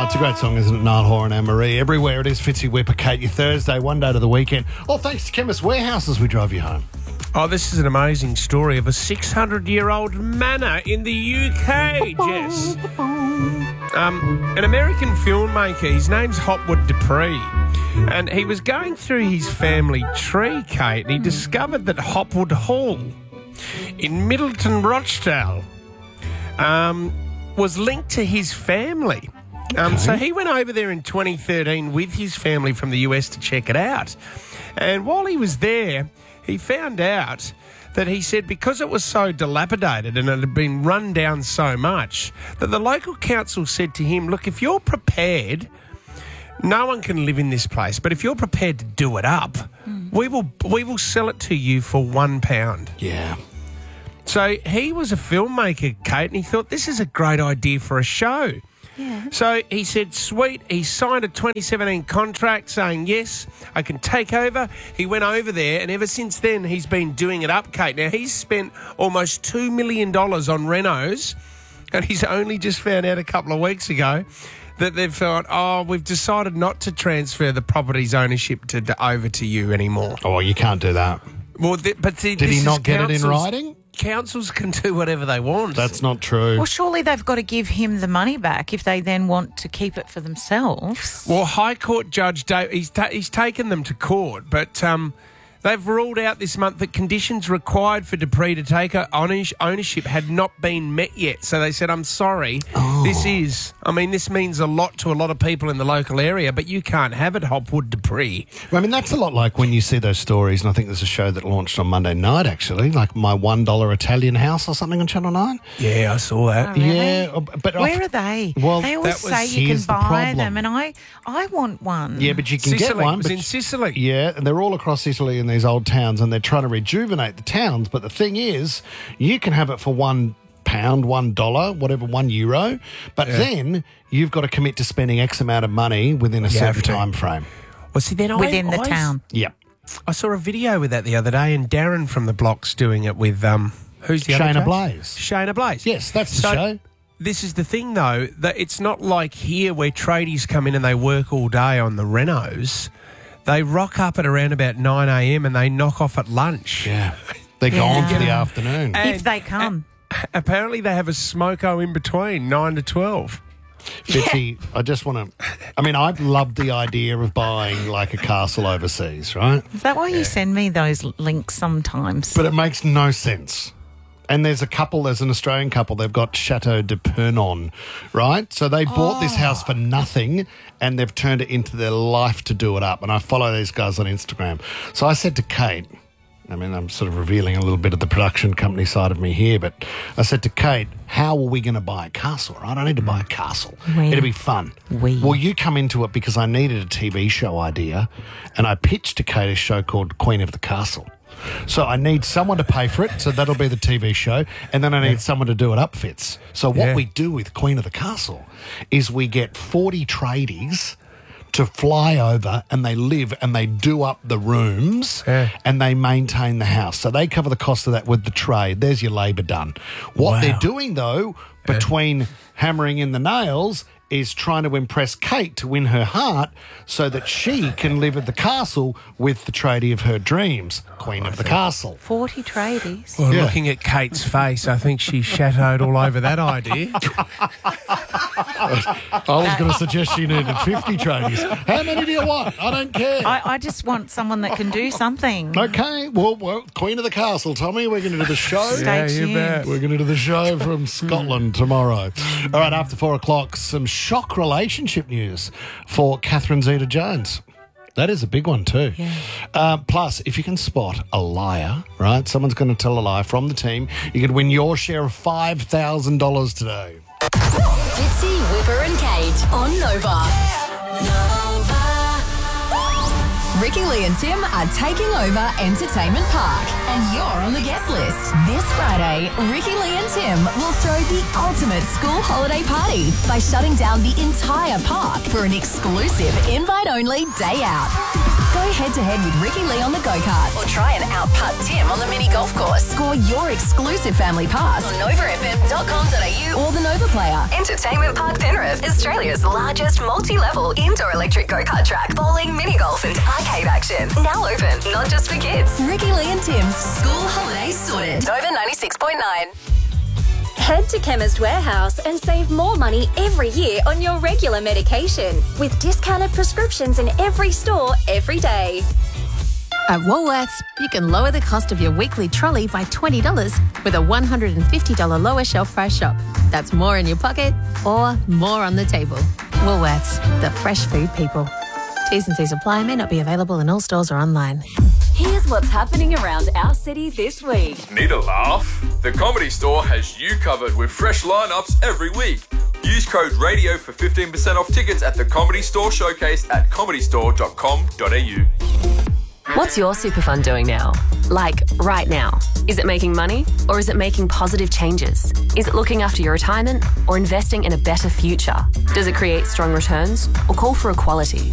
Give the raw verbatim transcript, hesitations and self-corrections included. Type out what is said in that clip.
Oh, it's a great song, isn't it? Niall Horan and Anne-Marie. Everywhere it is, Fitzy Whipper, Kate, your Thursday, one day to the weekend. All thanks to Chemist Warehouse as we drive you home. Oh, this is an amazing story of a six hundred year old manor in the U K, Jess. Um, an American filmmaker, his name's Hopwood Dupree, and he was going through his family tree, Kate, and he discovered that Hopwood Hall in Middleton, Rochdale, um, was linked to his family. Um, so he went over there in twenty thirteen with his family from the U S to check it out. And while he was there, he found out that he said because it was so dilapidated and it had been run down so much, that the local council said to him, look, if you're prepared, no one can live in this place, but if you're prepared to do it up, mm. we will we will sell it to you for one pound. Yeah. So he was a filmmaker, Kate, and he thought this is a great idea for a show. Yeah. So he said, sweet, he signed a twenty seventeen contract saying, yes, I can take over. He went over there, and ever since then, he's been doing it up, Kate. Now, he's spent almost two million dollars on renos, and he's only just found out a couple of weeks ago that they've thought, oh, we've decided not to transfer the property's ownership to, to over to you anymore. Oh, you can't do that. Well, th- but see, Did this he not is get it in council's- writing? Councils can do whatever they want. That's not true. Well, surely they've got to give him the money back if they then want to keep it for themselves. Well, High Court Judge Dave, he's ta- he's taken them to court, but um, they've ruled out this month that conditions required for Dupree to take ownership had not been met yet. So they said, I'm sorry, oh. this is, I mean, this means a lot to a lot of people in the local area, but you can't have it, Hopwood Dupree. Well, I mean, that's a lot like when you see those stories, and I think there's a show that launched on Monday night, actually, like My one dollar Italian House or something on Channel nine. Yeah, I saw that. Oh, really? Yeah. But Where I, are they? Well, they always that was- say you can here's the buy problem. them, and I, I want one. Yeah, but you can Sicily, get one. it was but in Sicily. Yeah, and they're all across Italy in these old towns, and they're trying to rejuvenate the towns. But the thing is, you can have it for one pound, one dollar, whatever, one euro. But Yeah. then you've got to commit to spending X amount of money within a You certain have to. time frame. Well, see, then Within I, the I, town. Yep. I saw a video with that the other day, and Darren from the Block's doing it with, um, who's the other Shayna judge? Blaze. Shayna Blaze. Yes, that's the So, show. This is the thing, though, that it's not like here where tradies come in and they work all day on the renos. They rock up at around about nine a.m. and they knock off at lunch. Yeah. They're Yeah. gone for the afternoon. And- If they come. and apparently they have a smoko in between, nine to twelve. Fitzy, I just want to... I mean, I love the idea of buying, like, a castle overseas, right? Is that why you send me those links sometimes? But it makes no sense. And there's a couple, there's an Australian couple, they've got Chateau de Pernon, right? So they bought this house for nothing and they've turned it into their life to do it up. And I follow these guys on Instagram. So I said to Kate, I mean, I'm sort of revealing a little bit of the production company side of me here, but I said to Kate, how are we going to buy a castle, right? I need to buy a castle. We. It'll be fun. We. Well, you come into it because I needed a T V show idea and I pitched to Kate a show called Queen of the Castle. So I need someone to pay for it, so that'll be the T V show, and then I need someone to do it up fits. So what Yeah. we do with Queen of the Castle is we get forty tradies to fly over and they live and they do up the rooms Yeah. and they maintain the house. So they cover the cost of that with the trade. There's your labour done. What Wow. they're doing, though, between hammering in the nails is trying to impress Kate to win her heart so that she can live at the castle with the tradie of her dreams, Queen of the Castle. forty tradies. Well, Yeah. looking at Kate's face, I think she shadowed all over that idea. I was going to suggest she needed fifty tradies. How many do you want? I don't care. I, I just want someone that can do something. Okay, well, well, Queen of the Castle, Tommy, we're going to do the show. Stay Yeah, you tuned. bet. We're going to do the show from Scotland tomorrow. All right, after four o'clock, some shock relationship news for Catherine Zeta-Jones. That is a big one too. Yeah. Uh, plus, if you can spot a liar, right, someone's going to tell a lie from the team, you could win your share of five thousand dollars today. Fitzy, Whipper and Kate on Nova. Nova. Ricky Lee and Tim are taking over Entertainment Park, and you're on the guest list. This Friday, Ricky Lee and Tim will throw the ultimate school holiday party by shutting down the entire park for an exclusive invite-only day out. Go head-to-head with Ricky Lee on the go-kart or try and out-putt Tim on the mini golf course. Score your exclusive family pass on nova f m dot com dot a u or the Nova Player. Entertainment Park Penrith. Tamworth, Australia's largest multi-level indoor electric go-kart track, bowling, mini golf and arcade action. Now open, not just for kids. Ricky Lee and Tim's School Holidays Sorted. Nova ninety-six point nine. Head to Chemist Warehouse and save more money every year on your regular medication with discounted prescriptions in every store every day. At Woolworths, you can lower the cost of your weekly trolley by twenty dollars with a one hundred fifty dollars lower shelf price shop. That's more in your pocket or more on the table. Woolworths, the fresh food people. T's and C's apply, may not be available in all stores or online. Here's what's happening around our city this week. Need a laugh? The Comedy Store has you covered with fresh lineups every week. Use code RADIO for fifteen percent off tickets at the Comedy Store Showcase at comedy store dot com dot a u. What's your super fund doing now? Like, right now? Is it making money or is it making positive changes? Is it looking after your retirement or investing in a better future? Does it create strong returns or call for equality?